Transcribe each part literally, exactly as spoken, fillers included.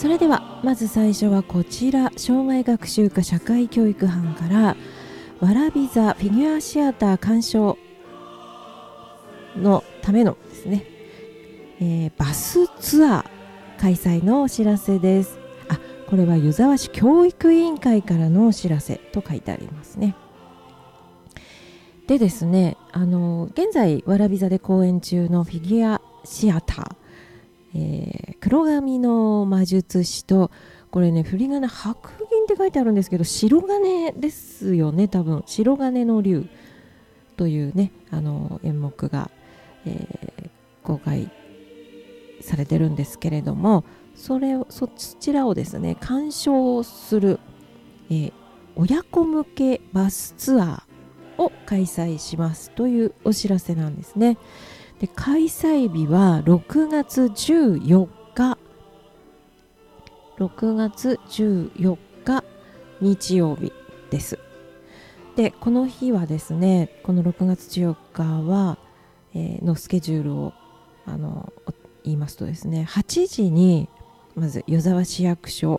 それではまず最初はこちら、障害学習科社会教育班からわらび座フィギュアシアター鑑賞のためのですね、えー、バスツアー開催のお知らせです。あ、これは湯沢市教育委員会からのお知らせと書いてありますね。でですね、あの現在わらび座で公演中のフィギュアシアター、えー、黒髪の魔術師と、これね振り仮名白銀って書いてあるんですけど、白金ですよね、多分白金の竜というね、あの演目が、えー、公開されてるんですけれども、それをそちらをですね鑑賞する、えー、親子向けバスツアーを開催しますというお知らせなんですね。で、開催日はろくがつじゅうよっかろくがつじゅうよっか日曜日です。で、この日はですね、このろくがつじゅうよっかは、えー、のスケジュールをあの言いますとですね、はちじにまず湯沢市役所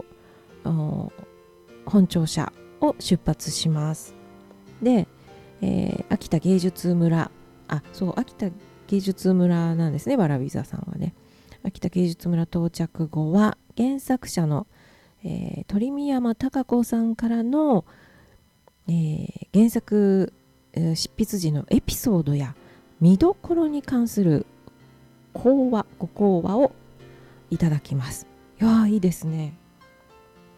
本庁舎を出発します。で、えー、秋田芸術村、あ、そう、秋田芸術村なんですね、わらび座さんはね。秋田芸術村到着後は原作者の、えー、鳥見山貴子さんからの、えー、原作、えー、執筆時のエピソードや見どころに関する講話ご講話をいただきます。いやー、いいですね。